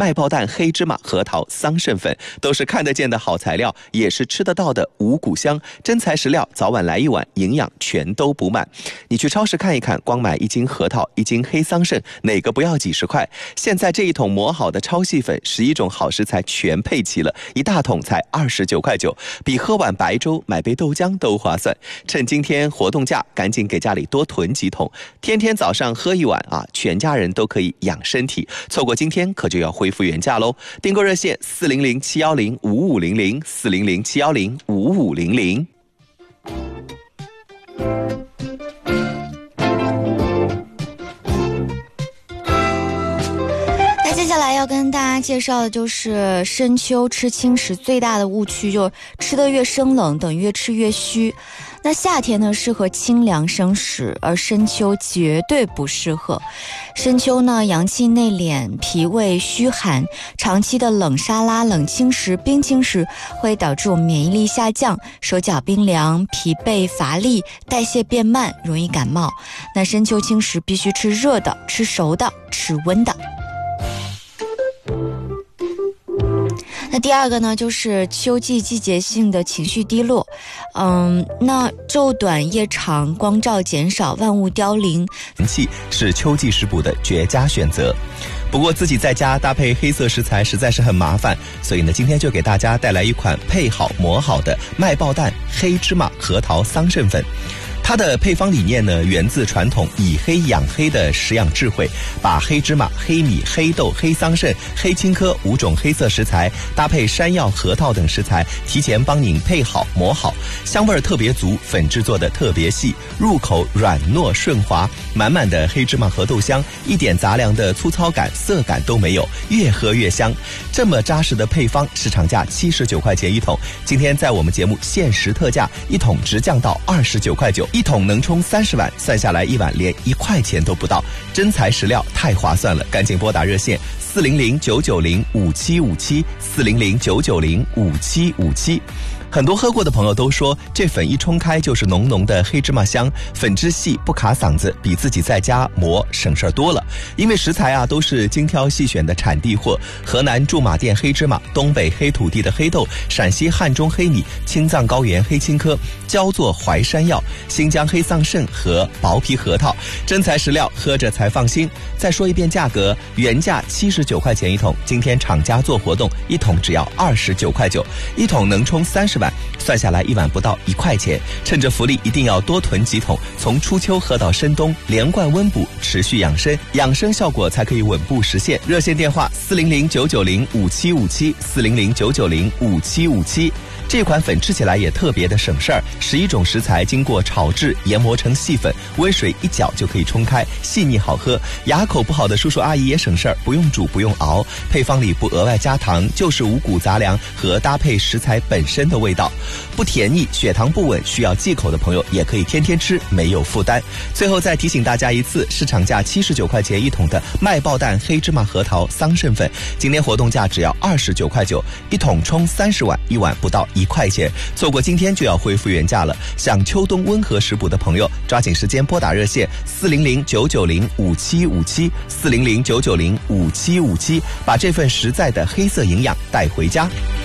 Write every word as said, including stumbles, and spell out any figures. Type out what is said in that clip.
麦爆蛋、黑芝麻、核桃、桑葚粉，都是看得见的好材料，也是吃得到的五谷香，真材实料，早晚来一碗，营养全都补满。你去超市看一看，光买一斤核桃、一斤黑桑葚，哪个不要几十块？现在这一桶磨好的超细粉，十一种好食材全配齐了，一大桶才二十九块九，比喝碗白粥、买杯豆浆都划算。趁今天活动价，赶紧给家里多囤几桶，天天早上喝一碗啊，全家人都可以养身体。错过今天可就要恢复原价喽！订购热线四零零七幺零五五零零四零零七幺零五五零零。 那接下来要跟大家介绍的就是深秋吃轻食最大的误区，就是吃得越生冷等于越吃越虚。那夏天呢适合清凉生食，而深秋绝对不适合。深秋呢阳气内敛，脾胃虚寒，长期的冷沙拉、冷轻食、冰轻食会导致我们免疫力下降，手脚冰凉，疲惫乏力，代谢变慢，容易感冒。那深秋轻食必须吃热的，吃熟的，吃温的。那第二个呢，就是秋季季节性的情绪低落，嗯，那昼短夜长，光照减少，万物凋零， 气是秋季食补的绝佳选择。不过自己在家搭配黑色食材实在是很麻烦，所以呢，今天就给大家带来一款配好磨好的麦爆蛋、黑芝麻、核桃、桑葚粉。它的配方理念呢，源自传统以黑养黑的食养智慧，把黑芝麻、黑米、黑豆、黑桑葚、黑青稞五种黑色食材搭配山药、核桃等食材，提前帮您配好磨好，香味特别足，粉制作的特别细，入口软糯顺滑，满满的黑芝麻和豆香，一点杂粮的粗糙感、涩感都没有，越喝越香。这么扎实的配方，市场价七十九块钱一桶，今天在我们节目限时特价，一桶直降到二十九块九。一桶能冲三十碗，算下来一碗连一块钱都不到，真材实料，太划算了！赶紧拨打热线四零零九九零五七五七四零零九九零五七五七。很多喝过的朋友都说，这粉一冲开就是浓浓的黑芝麻香，粉质细不卡嗓子，比自己在家磨省事儿多了。因为食材啊都是精挑细选的产地货，河南驻马店黑芝麻、东北黑土地的黑豆、陕西汉中黑米、青藏高原黑青稞、焦作淮山药、新疆黑桑葚和薄皮核桃，真材实料，喝着才放心。再说一遍价格，原价七十九块钱一桶，今天厂家做活动，一桶只要二十九块九，一桶能冲三十碗，算下来一碗不到一块钱。趁着福利，一定要多囤几桶，从初秋喝到深冬，连贯温补，持续养生，养生效果才可以稳步实现。热线电话四零零九九零五七五七四零零九九零五七五七。这款粉吃起来也特别的省事儿，十一种食材经过炒制研磨成细粉，温水一搅就可以冲开，细腻好喝。牙口不好的叔叔阿姨也省事儿，不用煮不用熬，配方里不额外加糖，就是五谷杂粮和搭配食材本身的味道，不甜腻，血糖不稳，需要忌口的朋友也可以天天吃，没有负担。最后再提醒大家一次，市场价七十九块钱一桶的麦爆蛋、黑芝麻、核桃、桑葚粉，今天活动价只要二十九块九，一桶冲三十碗，一碗不到一块钱，错过今天就要恢复原价了。想秋冬温和食补的朋友，抓紧时间拨打热线四零零九九零五七五七四零零九九零五七五七，把这份实在的黑色营养带回家。